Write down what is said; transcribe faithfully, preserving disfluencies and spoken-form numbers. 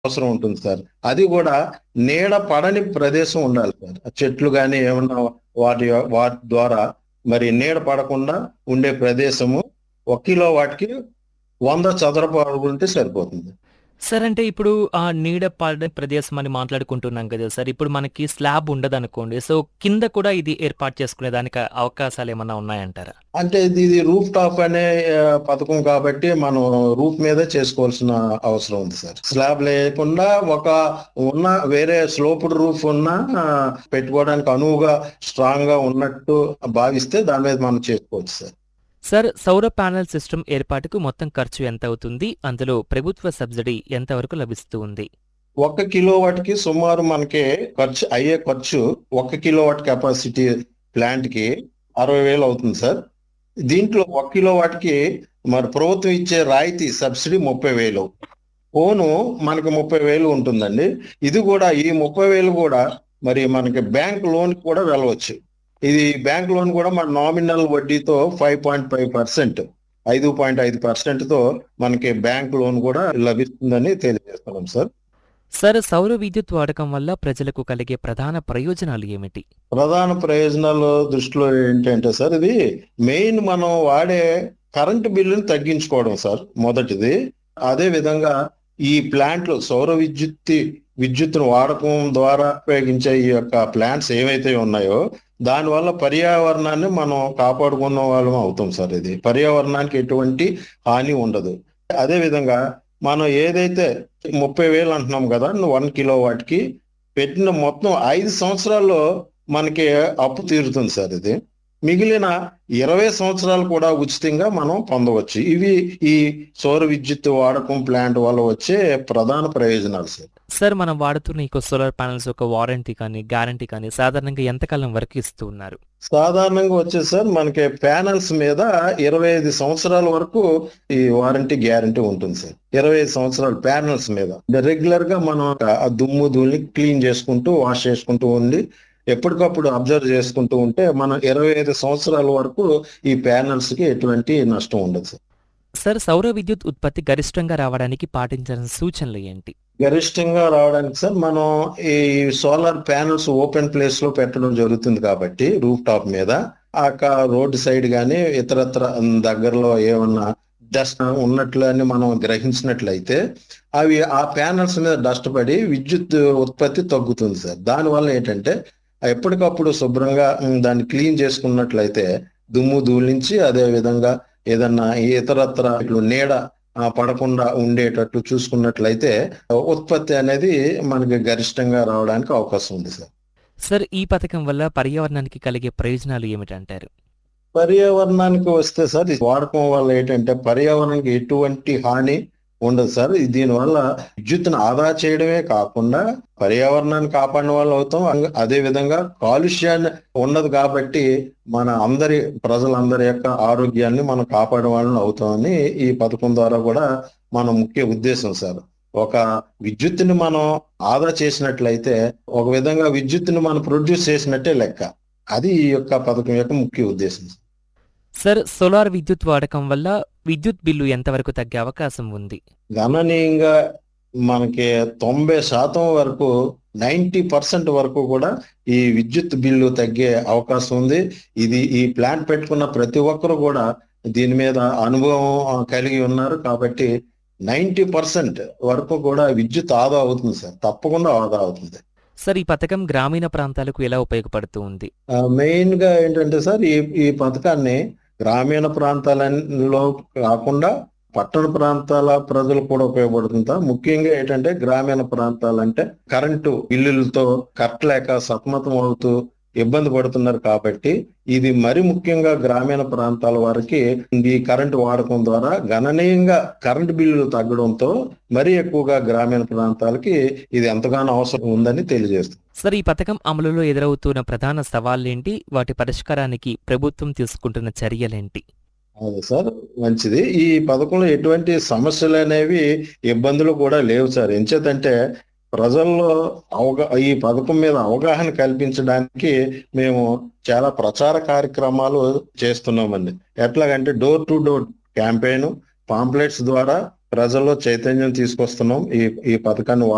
అవసరం ఉంటుంది సార్. అది కూడా నీడ పడని ప్రదేశం ఉండాలి సార్. చెట్లు గాని ఏమన్నా వాటి వాటి ద్వారా మరి నీడ పడకుండా ఉండే ప్రదేశము ఒక కిలో వాటికి వంద చదరపు అడుగులు ఉంటే సరిపోతుంది. సార్ అంటే ఇప్పుడు ఆ నీడ పడే ప్రదేశం అని మాట్లాడుకుంటున్నాం కదా సార్. ఇప్పుడు మనకి స్లాబ్ ఉండదనుకోండి. సో కింద కూడా ఇది ఏర్పాటు చేసుకునే దానికి అవకాశాలు ఏమన్నా ఉన్నాయంటారా? అంటే ఇది ఇది రూఫ్ టాప్ అనే ఆ, పథకం కాబట్టి మనం రూఫ్ మీదే చేసుకోవాల్సిన అవసరం ఉంది సార్. స్లాబ్ లేకుండా ఒక ఉన్న వేరే స్లోప్డ్ రూఫ్ ఉన్న ఆ, పెట్టుకోవడానికి అనువుగా స్ట్రాంగ్ గా ఉన్నట్టు భావిస్తే దాని మీద మనం చేసుకోవచ్చు సార్. సార్ సౌర ప్యానెల్ సిస్టమ్ ఏర్పాటుకు మొత్తం ఖర్చు ఎంత అవుతుంది? అందులో ప్రభుత్వ సబ్సిడీ ఎంతవరకు లభిస్తూ ఉంది? ఒక్క కిలో వాట్కి సుమారు మనకి ఖర్చు అయ్యే ఖర్చు ఒక్క కిలో వాట్ కెపాసిటీ ప్లాంట్ కి అరవై వేలు అవుతుంది సార్. దీంట్లో ఒక కిలో వాట్కి మరి ప్రభుత్వం ఇచ్చే రాయితీ సబ్సిడీ ముప్పై వేలు. ఫోను మనకి ముప్పై వేలు ఉంటుందండి. ఇది కూడా ఈ ముప్పై వేలు కూడా మరి మనకి బ్యాంక్ లోన్ కూడా వెళ్ళవచ్చు. ఇది బ్యాంక్ లోన్ కూడా మన నామినల్ వడ్డీతో ఫైవ్ పాయింట్ ఫైవ్ పర్సెంట్ ఐదు పాయింట్ ఐదు పర్సెంట్ తో మనకి బ్యాంక్ లోన్ కూడా లభిస్తుందని తెలియజేస్తున్నాం సార్. సార్ సౌర విద్యుత్ వాడకం వల్ల ప్రజలకు కలిగే ప్రధాన ప్రయోజనాలు ఏమిటి? ప్రధాన ప్రయోజనాలు దృష్టిలో ఏంటంటే సార్, ఇది మెయిన్ మనం వాడే కరెంటు బిల్లుని తగ్గించుకోవడం సార్ మొదటిది. అదే విధంగా ఈ ప్లాంట్లు సౌర విద్యుత్ విద్యుత్తును వాడకం ద్వారా ఉపయోగించే ఈ యొక్క ప్లాంట్స్ ఏవైతే ఉన్నాయో దానివల్ల పర్యావరణాన్ని మనం కాపాడుకున్న వాళ్ళం అవుతాం సార్. ఇది పర్యావరణానికి ఎటువంటి హాని ఉండదు. అదే విధంగా మనం ఏదైతే ముప్పై వేలు అంటున్నాం కదా వన్ కిలో వాట్కి పెట్టిన మొత్తం ఐదు సంవత్సరాల్లో మనకి అప్పు తీరుతుంది సార్. ఇది మిగిలిన ఇరవై సంవత్సరాలు కూడా ఉచితంగా మనం పొందవచ్చు. ఇవి ఈ సౌర విద్యుత్ వాడకం ప్లాంట్ వల్ల వచ్చే ప్రధాన ప్రయోజనాలు సార్. సార్ మనం వాడుతున్న ఈ సోలార్ ప్యానెల్స్ యొక్క వారంటీ కానీ గ్యారంటీ కానీ సాధారణంగా ఎంతకాలం వరకు ఇస్తూ ఉన్నారు? సాధారణంగా వచ్చేసి సార్ మనకి ప్యానల్స్ మీద ఇరవై ఐదు సంవత్సరాల వరకు ఈ వారంటీ గ్యారంటీ ఉంటుంది సార్. ఇరవై ఐదు సంవత్సరాలు ప్యానల్స్ మీద రెగ్యులర్ గా మనం ఆ దుమ్ము ధూళిని క్లీన్ చేసుకుంటూ వాష్ చేసుకుంటూ ఉండి ఎప్పటికప్పుడు అబ్జర్వ్ చేసుకుంటూ ఉంటే మనం ఇరవై ఐదు సంవత్సరాల వరకు ఈ ప్యానల్స్ కి ఎటువంటి నష్టం ఉండదు సార్. సార్ సౌర విద్యుత్ ఉత్పత్తి గరిష్టంగా రావడానికి పాటించాల్సిన సూచనలు ఏంటి? గరిష్టంగా రావడానికి సార్ మనం ఈ సోలార్ ప్యానల్స్ ఓపెన్ ప్లేస్ లో పెట్టడం జరుగుతుంది కాబట్టి రూఫ్ టాప్ మీద ఆ రోడ్ సైడ్ గానీ ఇతరత్ర దగ్గరలో ఏమన్నా డస్ట్ ఉన్నట్లు అని మనం గ్రహించినట్లయితే అవి ఆ ప్యానల్స్ మీద డస్ట్ పడి విద్యుత్ ఉత్పత్తి తగ్గుతుంది సార్. దానివల్ల ఏంటంటే ఎప్పటికప్పుడు శుభ్రంగా దాన్ని క్లీన్ చేసుకున్నట్లయితే దుమ్ము ధూళించి అదే విధంగా ఏదన్నా ఇతరత్ర నీడ పడకుండా ఉండేటట్లు చూసుకున్నట్లయితే ఉత్పత్తి అనేది మనకి గరిష్టంగా రావడానికి అవకాశం ఉంది సార్. సార్ ఈ పథకం వల్ల పర్యావరణానికి కలిగే ప్రయోజనాలు ఏమిటంటారు? పర్యావరణానికి వస్తే సార్ ఈ వాడకం వల్ల ఏంటంటే పర్యావరణానికి ఎటువంటి హాని ఉండదు సార్. దీనివల్ల విద్యుత్తును ఆదా చేయడమే కాకుండా పర్యావరణాన్ని కాపాడిన వాళ్ళు అవుతాం. అదే విధంగా కాలుష్యాన్ని ఉండదు కాబట్టి మన అందరి ప్రజలందరి యొక్క ఆరోగ్యాన్ని మనం కాపాడే వాళ్ళని అవుతామని ఈ పథకం ద్వారా కూడా మన ముఖ్య ఉద్దేశం సార్. ఒక విద్యుత్తుని మనం ఆదా చేసినట్లయితే ఒక విధంగా విద్యుత్తుని మనం ప్రొడ్యూస్ చేసినట్టే లెక్క. అది ఈ యొక్క పథకం యొక్క ముఖ్య ఉద్దేశం. సార్ సోలార్ విద్యుత్ వాడకం వల్ల విద్యుత్ బిల్లు ఎంతవరకు తగ్గే అవకాశం ఉంది? గణనీయంగా మనకి తొంభై శాతం వరకు నైంటీ పర్సెంట్ వరకు కూడా ఈ విద్యుత్ బిల్లు తగ్గే అవకాశం ఉంది. ఇది ఈ ప్లాంట్ పెట్టుకున్న ప్రతి ఒక్కరు కూడా దీని మీద అనుభవం కలిగి ఉన్నారు కాబట్టి నైంటీ పర్సెంట్ వరకు కూడా విద్యుత్ ఆదా అవుతుంది సార్. తప్పకుండా ఆదా అవుతుంది. సార్ ఈ పథకం గ్రామీణ ప్రాంతాలకు ఎలా ఉపయోగపడుతూ ఉంది? మెయిన్ గా ఏంటంటే సార్ ఈ ఈ పథకాన్ని గ్రామీణ ప్రాంతాలలో కాకుండా పట్టణ ప్రాంతాల ప్రజలు కూడా ఉపయోగపడుతుందా. ముఖ్యంగా ఏంటంటే గ్రామీణ ప్రాంతాలంటే కరెంటు బిల్లులతో కట్టలేక సతమతం అవుతూ ఇబ్బంది పడుతున్నారు కాబట్టి ఇది మరి ముఖ్యంగా గ్రామీణ ప్రాంతాల వారికి ఈ కరెంటు వాడకం ద్వారా గణనీయంగా కరెంటు బిల్లులు తగ్గడంతో మరీ ఎక్కువగా గ్రామీణ ప్రాంతాలకి ఇది ఎంతగానో అవసరం ఉందని తెలియజేస్తుంది. సార్ ఈ పథకం అమలులో ఎదురవుతున్న ప్రధాన సవాళ్లేంటి? వాటి పరిష్కారానికి ప్రభుత్వం తీసుకుంటున్న చర్యలేంటి? అదే సార్ మంచిది. ఈ పథకంలో ఎటువంటి సమస్యలు అనేవి ఇబ్బందులు కూడా లేవు సార్. ఎంచేతంటే ప్రజల్లో అవగా ఈ పథకం మీద అవగాహన కల్పించడానికి మేము చాలా ప్రచార కార్యక్రమాలు చేస్తున్నామండి. ఎట్లాగంటే door to door campaign pamphlets ద్వారా ప్రజల్లో చైతన్యం తీసుకొస్తున్నాం ఈ ఈ పథకాన్ని